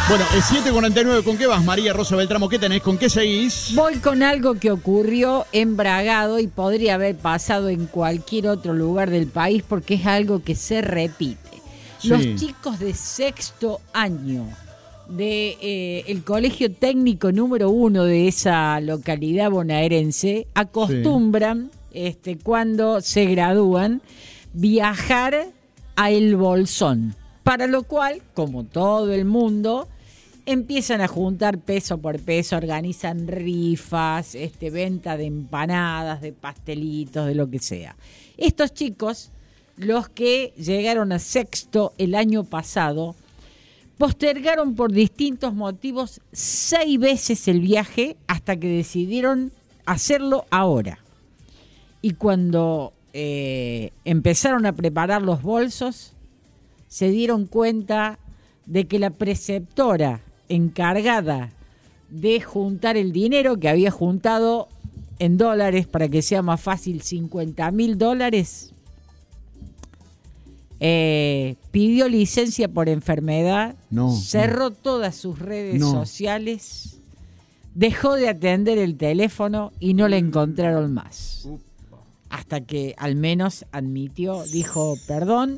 Bueno, es 7:49. ¿Con qué vas, María Rosa Beltramo? ¿Qué tenés? ¿Con qué seguís? Voy con algo que ocurrió en Bragado y podría haber pasado en cualquier otro lugar del país porque es algo que se repite. Sí. Los chicos de sexto año de el colegio técnico número 1 de esa localidad bonaerense acostumbran, cuando se gradúan, viajar a El Bolsón. Para lo cual, como todo el mundo, empiezan a juntar peso por peso, organizan rifas, venta de empanadas, de pastelitos, de lo que sea. Estos chicos, los que llegaron a sexto el año pasado, postergaron por distintos motivos 6 veces el viaje hasta que decidieron hacerlo ahora. Y cuando empezaron a preparar los bolsos, se dieron cuenta de que la preceptora encargada de juntar el dinero que había juntado en dólares, para que sea más fácil, $50,000, pidió licencia por enfermedad, cerró todas sus redes sociales, dejó de atender el teléfono y no la encontraron más. Hasta que al menos admitió, dijo, perdón,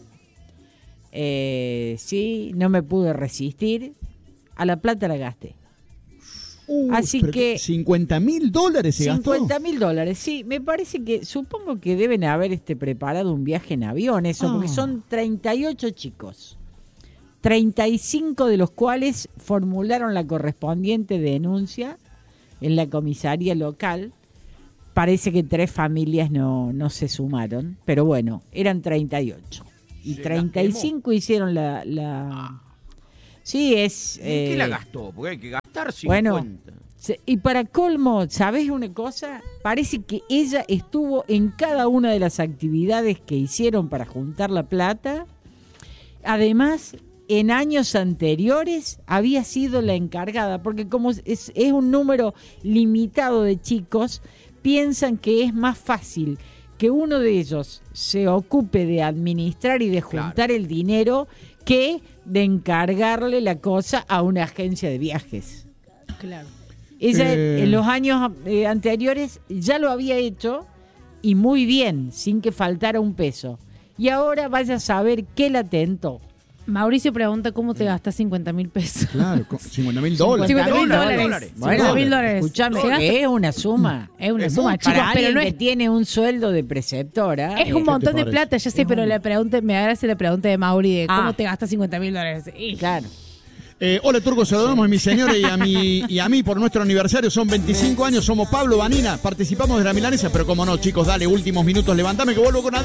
sí, no me pude resistir, a la plata la gasté. Así que $50,000 se gastó. $50,000, sí. Me parece que, supongo que deben haber preparado un viaje en avión, porque son 38 chicos. 35 de los cuales formularon la correspondiente denuncia en la comisaría local. Parece que 3 familias no se sumaron, pero bueno, eran 38. Y 35 hicieron la... Sí, es... ¿Qué la gastó? Porque hay que gastar 50. Bueno, y para colmo, ¿sabés una cosa? Parece que ella estuvo en cada una de las actividades que hicieron para juntar la plata. Además, en años anteriores había sido la encargada, porque como es un número limitado de chicos, piensan que es más fácil que uno de ellos se ocupe de administrar y de juntar el dinero que de encargarle la cosa a una agencia de viajes. Claro. Ella en los años anteriores ya lo había hecho y muy bien, sin que faltara un peso. Y ahora vaya a saber qué la tentó. Mauricio pregunta cómo te gastas 50,000 pesos. Claro, $50,000. $50,000. Bueno, $50,000. Escuchame, es una suma. Es una suma, chicos, para pero alguien no que es... tiene un sueldo de preceptora. Es un montón de plata, ya sé, pero me agradece la pregunta de Mauri de cómo te gastas $50,000. Claro. Hola, Turco, saludamos a mi señora y a mí por nuestro aniversario. Son 25 años, somos Pablo Vanina. Participamos de la milanesa, pero como no, chicos, dale, últimos minutos, levantame que vuelvo con